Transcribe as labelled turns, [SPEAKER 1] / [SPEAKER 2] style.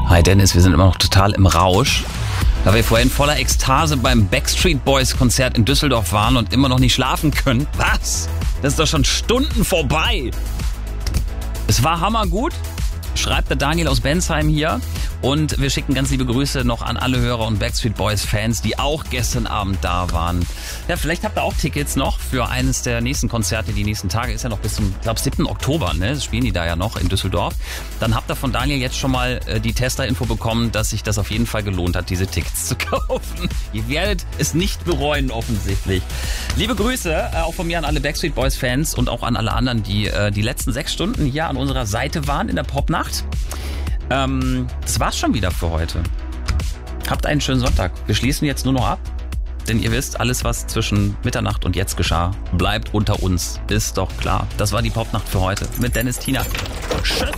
[SPEAKER 1] Hi Dennis, wir sind immer noch total im Rausch, da wir vorhin voller Ekstase beim Backstreet Boys Konzert in Düsseldorf waren und immer noch nicht schlafen können. Was? Das ist doch schon Stunden vorbei. Es war hammergut, schreibt der Daniel aus Bensheim hier. Und wir schicken ganz liebe Grüße noch an alle Hörer und Backstreet Boys Fans, die auch gestern Abend da waren. Ja, vielleicht habt ihr auch Tickets noch für eines der nächsten Konzerte. Die nächsten Tage ist ja noch bis zum, ich glaube, 7. Oktober, ne? Das spielen die da ja noch in Düsseldorf. Dann habt ihr von Daniel jetzt schon mal die Tester-Info bekommen, dass sich das auf jeden Fall gelohnt hat, diese Tickets zu kaufen. Ihr werdet es nicht bereuen, offensichtlich. Liebe Grüße auch von mir an alle Backstreet Boys Fans und auch an alle anderen, die die letzten 6 Stunden hier an unserer Seite waren in der Popnacht. Das war's schon wieder für heute. Habt einen schönen Sonntag. Wir schließen jetzt nur noch ab, denn ihr wisst, alles was zwischen Mitternacht und jetzt geschah, bleibt unter uns. Ist doch klar. Das war die Popnacht für heute mit Dennis Tina. Tschüss.